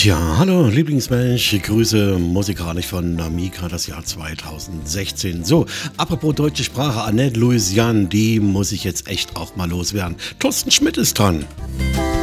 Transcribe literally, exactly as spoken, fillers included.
Ja, hallo Lieblingsmensch, ich grüße musikalisch von Namika das Jahr zweitausendsechzehn. So, apropos deutsche Sprache, Annette Louisiane, die muss ich jetzt echt auch mal loswerden. Thorsten Schmidt ist dran.